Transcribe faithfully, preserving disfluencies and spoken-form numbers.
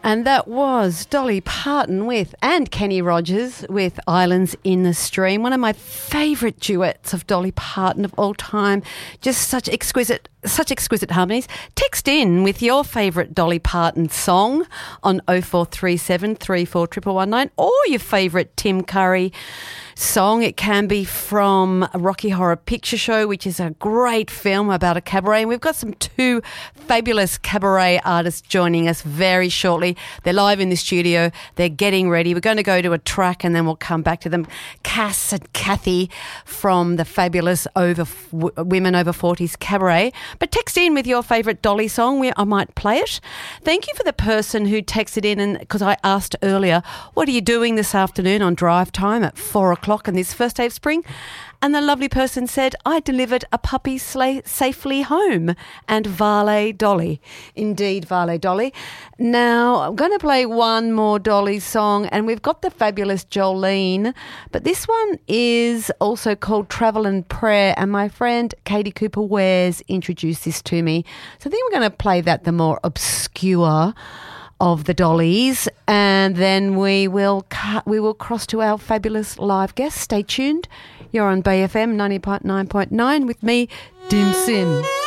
And that was Dolly Parton with, and Kenny Rogers with Islands in the Stream, one of my favourite duets of Dolly Parton of all time. Just such exquisite, such exquisite harmonies. Text in with your favourite Dolly Parton song on oh four three seven, three four one one one nine, or your favourite Tim Curry song. It can be from a Rocky Horror Picture Show, which is a great film about a cabaret. And we've got some two fabulous cabaret artists joining us very shortly. They're live in the studio. They're getting ready. We're going to go to a track and then we'll come back to them. Cass and Kathy from the fabulous over w- Women Over forties Cabaret. But text in with your favourite Dolly song. We, I might play it. Thank you for the person who texted in, and because I asked earlier, what are you doing this afternoon on drive time at four o'clock on this first day of spring? And the lovely person said, I delivered a puppy sla- safely home, and Vale Dolly. Indeed, Vale Dolly. Now, I'm going to play one more Dolly song, and we've got the fabulous Jolene, but this one is also called Travel and Prayer, and my friend Katie Cooper Wares introduced this to me. So I think we're going to play that, the more obscure of the Dollies, and then we will cut, we will cross to our fabulous live guest. Stay tuned. You're on B F M ninety point nine point nine with me, Dim Sim.